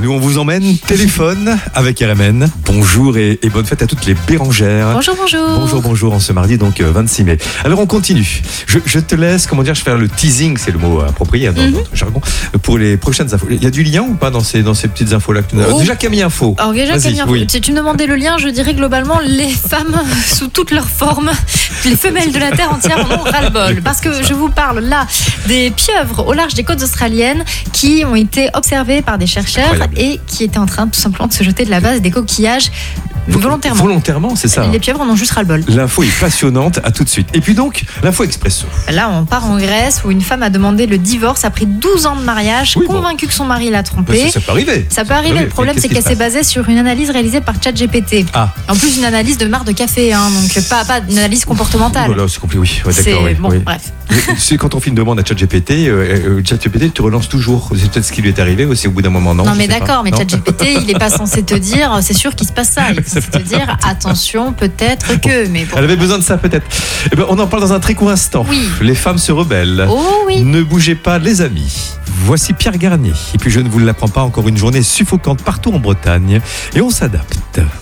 Nous, on vous emmène téléphone avec RMN. Bonjour et bonne fête à toutes les Bérangères. Bonjour, bonjour. Bonjour, en ce mardi, donc 26 mai. Alors, on continue. Je te laisse, je faire le teasing, c'est le mot approprié dans notre jargon, pour les prochaines infos. Il y a du lien ou pas dans ces petites infos-là que tu as... Déjà, Camille Info. Alors, déjà, Camille Info. Oui. Si tu me demandais le lien, je dirais globalement les femmes sous toutes leurs formes, les femelles de la Terre entière en ont ras-le-bol. Parce que je vous parle là des pieuvres au large des côtes australiennes qui ont été observées par des chercheurs et qui étaient en train tout simplement de se jeter de la base des coquillages volontairement. Volontairement, c'est ça. Les pieuvres en ont juste ras-le-bol. L'info est passionnante, à tout de suite. Et puis donc, l'info expresso. Là, on part en Grèce où une femme a demandé le divorce après 12 ans de mariage, convaincue que une femme l'a trompée. Ça peut arriver. Ça peut arriver. Le problème, c'est qu'elle s'est basée sur une analyse réalisée par ChatGPT. En plus, une analyse de marre de café, donc pas une analyse comportementale. Voilà, c'est compliqué, oui. Ouais, d'accord, c'est bon, oui. Bref. C'est quand on fait une demande à ChatGPT, ChatGPT te relance toujours. C'est peut-être ce qui lui est arrivé aussi au bout d'un moment, non? Non, mais d'accord, mais ChatGPT, il n'est pas censé te dire, c'est sûr qu'il se passe ça. Il est censé te dire, attention, peut-être que. Mais bon. Elle avait besoin de ça, peut-être. Eh ben, on en parle dans un très court instant. Oui. Les femmes se rebellent. Oh oui. Ne bougez pas, les amis. Voici Pierre Garnier. Et puis, je ne vous l'apprends pas, encore une journée suffocante partout en Bretagne. Et on s'adapte.